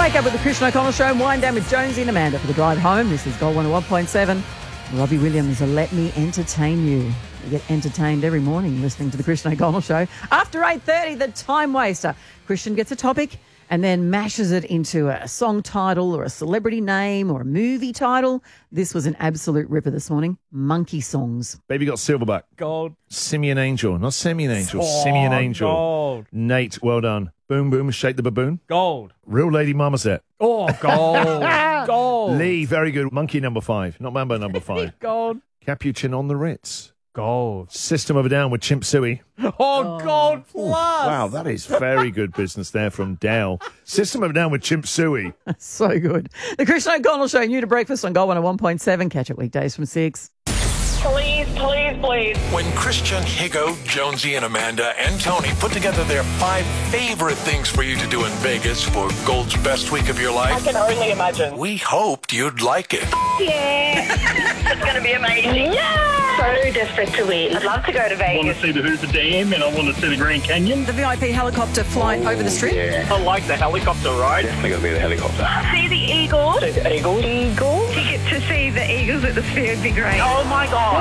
Wake up with the Christian O'Connell Show and wind down with Jonesy and Amanda for the drive home. This is Gold 101.7. Robbie Williams, let me entertain you. You get entertained every morning listening to the Christian O'Connell Show. After 8:30, the time waster. Christian gets a topic and then mashes it into a song title or a celebrity name or a movie title. This was an absolute ripper this morning. Monkey songs. Baby Got Silverback. Gold. Simeon Angel. Not Simeon Angel. Simeon Angel. Gold. Nate, well done. Boom Boom, Shake the Baboon. Gold. Real Lady Marmoset. Oh, gold. Gold. Lee, very good. Monkey number 5. Not Mambo number 5. Gold. Capuchin on the Ritz. Gold. System of a Down with Chimp Suey. Oh, gold plus. Wow, that is very good business there from Dow. System of a Down with Chimp Suey. So good. The Christian O'Connell Show, new to breakfast on Gold 101.7. Catch it weekdays from 6. Please, please, please. When Christian, Higo, Jonesy, and Amanda and Tony put together their 5 favorite things for you to do in Vegas for Gold's best week of your I life, can only imagine. we hoped you'd like it. Yeah. It's going to be amazing. Yeah. So desperate to win. I'd love to go to I want Vegas. to see the Hoover Dam and I want to see the Grand Canyon. The VIP helicopter flight over the strip. I like the helicopter ride. See the Eagles. See the Eagles. Eagles. Ticket to see the Eagles at the Sphere would be great. Oh my God.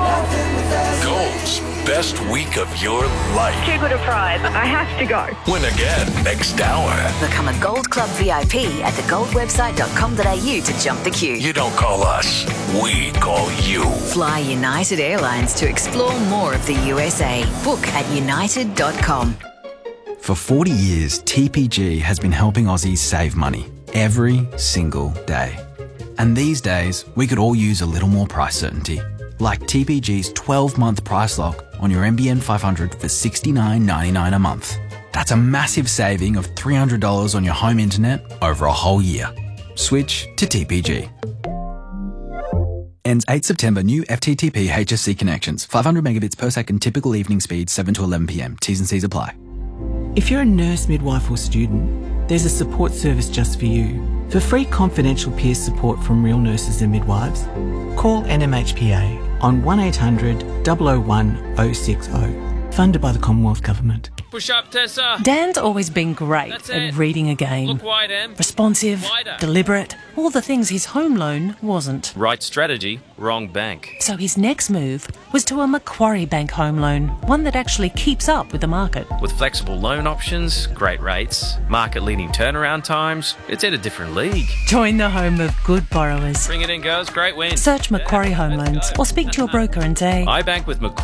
Gold's best week of your life. Too good a prize. I have to go. Win again next hour. Become a Gold Club VIP at thegoldwebsite.com.au to jump the queue. You don't call us, we call you. Fly United Airlines to explore more of the USA. Book at united.com. For 40 years, TPG has been helping Aussies save money every single day. And these days, we could all use a little more price certainty. Like TPG's 12-month price lock on your NBN 500 for $69.99 a month. That's a massive saving of $300 on your home internet over a whole year. Switch to TPG. Ends 8 September. New FTTP HSC connections. 500 megabits per second. Typical evening speed 7 to 11 p.m. T's and C's apply. If you're a nurse, midwife or student, there's a support service just for you. For free confidential peer support from real nurses and midwives, call NMHPA on 1800 001 060. Funded by the Commonwealth Government. Push up, Tessa. Dan's always been great That's at it. reading a game. Look wide, Em. Responsive, Wider. deliberate, all the things his home loan wasn't. Right strategy, wrong bank. So his next move was to a Macquarie Bank home loan, one that actually keeps up with the market. With flexible loan options, great rates, market-leading turnaround times, it's in a different league. Join the home of good borrowers. Bring it in, girls. Great win. Search Macquarie Home Loans or speak to your broker and say, I bank with Macquarie.